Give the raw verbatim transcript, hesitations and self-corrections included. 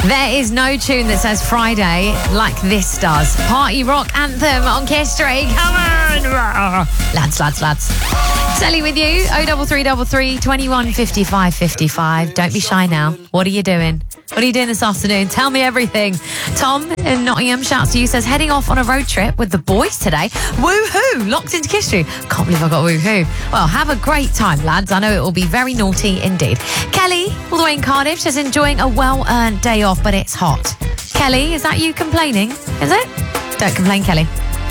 There is no tune that says Friday like this does. Party rock anthem on Kiss Street. Come on. Lads, lads, lads. Sally with you. oh double three double three, twenty-one fifty-five fifty-five. Don't be shy now. What are you doing? What are you doing this afternoon? Tell me everything. Tom in Nottingham shouts to you, says, heading off on a road trip with the boys today. Woohoo! Locked into Kiss Street. Can't believe I got woohoo. Well, have a great time, lads. I know it will be very naughty indeed. Kelly, all the way in Cardiff, says, enjoying a well-earned day off, but it's hot. Kelly, is that you complaining? Is it? Don't complain, Kelly.